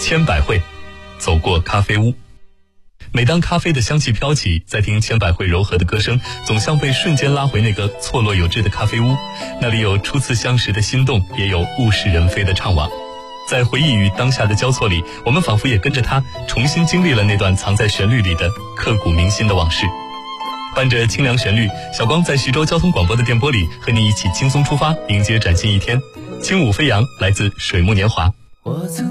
千百惠，走过咖啡屋。每当咖啡的香气飘起，再听千百惠柔和的歌声，总像被瞬间拉回那个错落有致的咖啡屋，那里有初次相识的心动，也有物是人非的怅惘。在回忆与当下的交错里，我们仿佛也跟着他重新经历了那段藏在旋律里的刻骨铭心的往事。伴着清凉旋律，小光在徐州交通广播的电波里和你一起轻松出发，迎接崭新一天。轻舞飞扬，来自水木年华。 我曾